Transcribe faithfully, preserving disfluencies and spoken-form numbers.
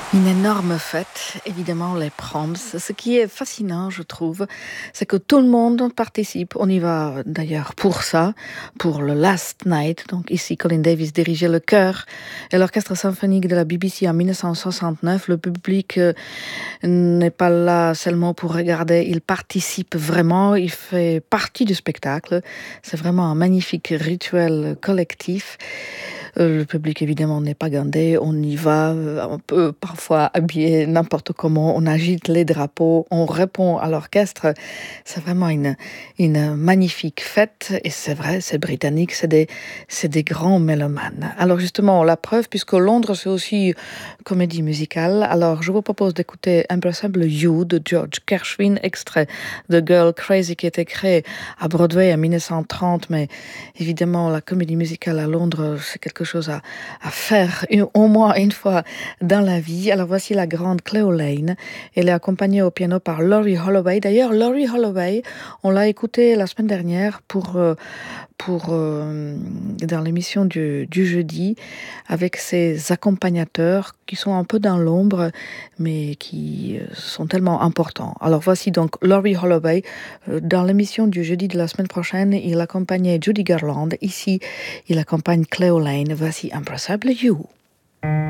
Une énorme fête, évidemment, les proms. Ce qui est fascinant, je trouve, c'est que tout le monde participe. On y va d'ailleurs pour ça, pour le Last Night. Donc ici, Colin Davis dirigeait le chœur et l'orchestre symphonique de la B B C en dix-neuf cent soixante-neuf. Le public euh, n'est pas là seulement pour regarder, il participe vraiment, il fait partie du spectacle. C'est vraiment un magnifique rituel collectif. Euh, Le public, évidemment, n'est pas gardé. On y va, euh, on peut parfois habiller n'importe comment. On agite les drapeaux, on répond à l'orchestre. C'est vraiment une, une magnifique fête. Et c'est vrai, c'est britannique, c'est des, c'est des grands mélomanes. Alors justement, la preuve, puisque Londres, c'est aussi comédie musicale. Alors, je vous propose d'écouter Impossible You de George Gershwin, extrait de Girl Crazy qui a été créé à Broadway en dix-neuf cent trente. Mais évidemment, la comédie musicale à Londres, c'est quelque chose à, à faire une, au moins une fois dans la vie. Alors voici la grande Cleo Lane. Elle est accompagnée au piano par Laurie Holloway. D'ailleurs, Laurie Holloway, on l'a écoutée la semaine dernière pour, euh, pour, euh, dans l'émission du, du jeudi avec ses accompagnateurs qui sont un peu dans l'ombre mais qui euh, sont tellement importants. Alors voici donc Laurie Holloway. Euh, Dans l'émission du jeudi de la semaine prochaine, il accompagnait Judy Garland. Ici, il accompagne Cleo Lane. Voici Impossible You.